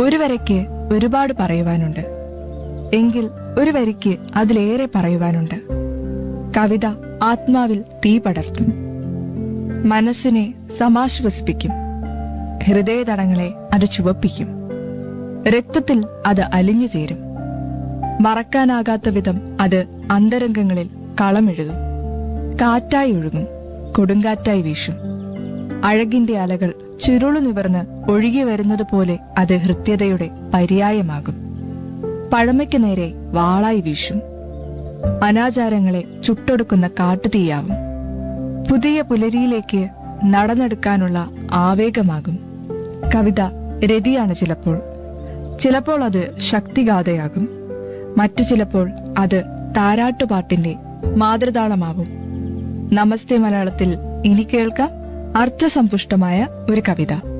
ഒരു വരയ്ക്ക് ഒരുപാട് പറയുവാനുണ്ട്, എങ്കിൽ ഒരു വരിക്ക് അതിലേറെ പറയുവാനുണ്ട്. കവിത ആത്മാവിൽ തീ പടർത്തും, മനസ്സിനെ സമാശ്വസിപ്പിക്കും, ഹൃദയതടങ്ങളെ അത് ചുവപ്പിക്കും, രക്തത്തിൽ അത് അലിഞ്ഞു ചേരും. മറക്കാനാകാത്ത വിധം അത് അന്തരംഗങ്ങളിൽ കളമെഴുതും. കാറ്റായി ഒഴുകും, കൊടുങ്കാറ്റായി വീശും. അഴകിന്റെ അലകൾ ചുരുളു നിവർന്ന് ഒഴുകി വരുന്നത് പോലെ അത് ഹൃദ്യതയുടെ പര്യായമാകും. പഴമയ്ക്ക് നേരെ വാളായി വീശും. അനാചാരങ്ങളെ ചുട്ടൊടുക്കുന്ന കാട്ടുതീയാവും. പുതിയ പുലരിയിലേക്ക് നടന്നെടുക്കാനുള്ള ആവേഗമാകും. കവിത രതിയാണ് ചിലപ്പോൾ, ചിലപ്പോൾ അത് ശക്തിഗാഥയാകും, മറ്റു ചിലപ്പോൾ അത് താരാട്ടുപാട്ടിന്റെ മാതൃതാളമാവും. നമസ്തേ മലയാളത്തിൽ ഇനി കേൾക്കാം അർത്ഥസമ്പുഷ്ടമായ ഒരു കവിത.